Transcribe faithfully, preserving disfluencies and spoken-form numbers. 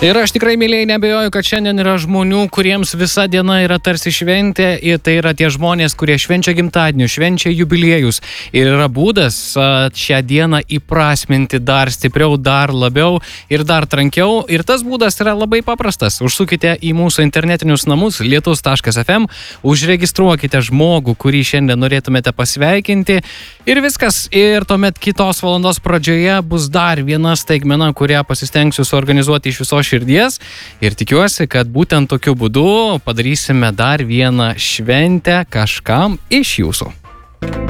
Ir aš tikrai, mėlyjei, nebejoju, kad šiandien yra žmonių, kuriems visa diena yra tarsi šventė, ir tai yra tie žmonės, kurie švenčia gimtadienį, švenčia jubiliejus. Ir yra būdas šią dieną įprasminti dar stipriau, dar labiau ir dar trankiau. Ir tas būdas yra labai paprastas. Užsukite į mūsų internetinius namus lietus taškas ef em, užregistruokite žmogų, kurį šiandien norėtumėte pasveikinti. Ir viskas. Ir tuomet kitos valandos pradžioje bus dar viena staigmena, kurią pasistengsiu suorganizuoti iš viso širdies, ir tikiuosi, kad būtent tokiu būdu padarysime dar vieną šventę kažkam iš jūsų.